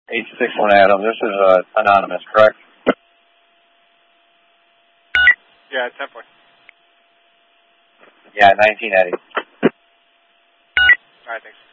861 Adam, this is anonymous, correct? Yeah, 10-4. Yeah, 19 Eddie. All right, thanks.